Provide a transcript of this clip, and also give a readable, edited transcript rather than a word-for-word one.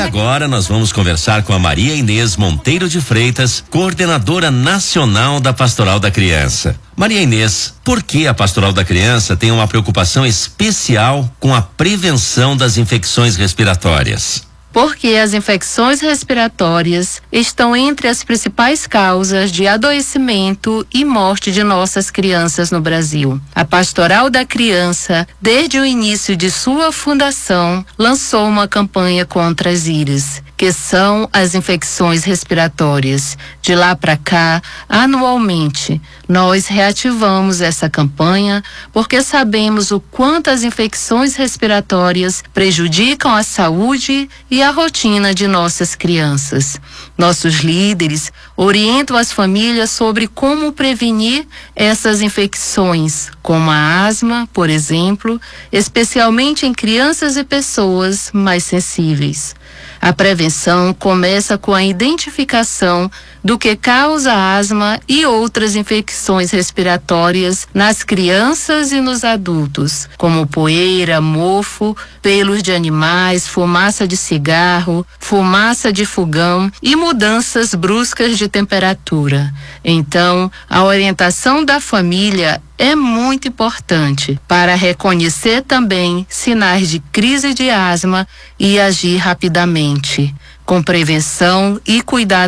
agora nós vamos conversar com a Maria Inês Monteiro de Freitas, coordenadora nacional da Pastoral da Criança. Maria Inês, por que a Pastoral da Criança tem uma preocupação especial com a prevenção das infecções respiratórias? Porque as infecções respiratórias estão entre as principais causas de adoecimento e morte de nossas crianças no Brasil. A Pastoral da Criança, desde o início de sua fundação, lançou uma campanha contra as IRAs, que são as infecções respiratórias. De lá para cá, anualmente, nós reativamos essa campanha porque sabemos o quanto as infecções respiratórias prejudicam a saúde e a rotina de nossas crianças. Nossos líderes orientam as famílias sobre como prevenir essas infecções, como a asma, por exemplo, especialmente em crianças e pessoas mais sensíveis. A prevenção começa com a identificação do que causa asma e outras infecções respiratórias nas crianças e nos adultos, como poeira, mofo, pelos de animais, fumaça de cigarro, fumaça de fogão e mudanças bruscas de temperatura. Então, a orientação da família é muito importante para reconhecer também sinais de crise de asma e agir rapidamente, com prevenção e cuidado